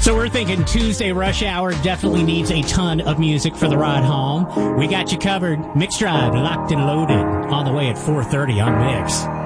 So we're thinking Tuesday rush hour definitely needs a ton of music for the ride home. We got you covered. Mix Drive, locked and loaded, on the way at 4:30 on Mix.